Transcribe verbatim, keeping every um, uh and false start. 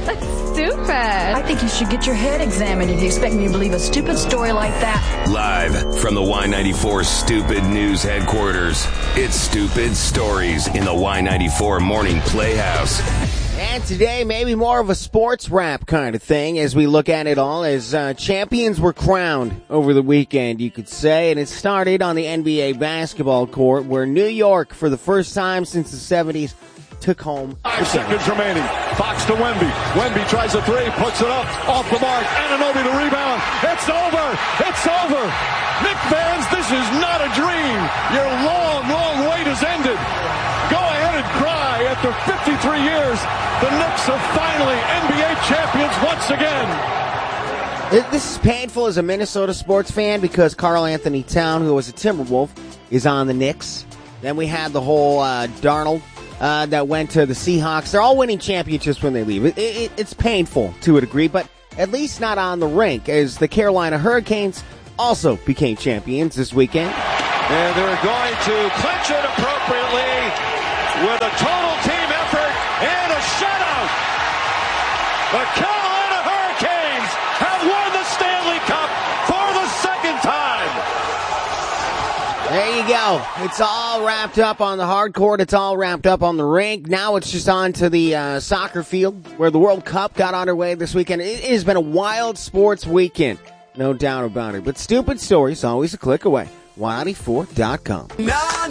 That's stupid. I think you should get your head examined if you expect me to believe a stupid story like that. Live from the Y ninety-four Stupid News headquarters, it's Stupid Stories in the Y ninety-four Morning Playhouse. And today, maybe more of a sports wrap kind of thing as we look at it all, as uh, champions were crowned over the weekend, you could say. And it started on the N B A basketball court, where New York, for the first time since the seventies, took home. Five seconds remaining. Fox to Wemby. Wemby tries a three, puts it up, off the mark. Anunoby to rebound. It's over. It's over. Knicks fans, this is not a dream. Your long, long wait has ended. Go ahead and cry. After fifty-three years, the Knicks are finally N B A champions once again. This is painful as a Minnesota sports fan because Karl Anthony Towns, who was a Timberwolf, is on the Knicks. Then we had the whole uh, Darnold uh, that went to the Seahawks. They're all winning championships when they leave. It, it, it's painful to a degree, but at least not on the rink, as the Carolina Hurricanes also became champions this weekend. And they're going to clinch it appropriately with a total team effort and a shutout. The Carolina Hurricanes have won the Stanley Cup for the second time. There you go. It's all wrapped up on the hard court. It's all wrapped up on the rink. Now it's just on to the uh, soccer field where the World Cup got underway this weekend. It has been a wild sports weekend, no doubt about it. But stupid stories, always a click away. Y ninety-four dot com.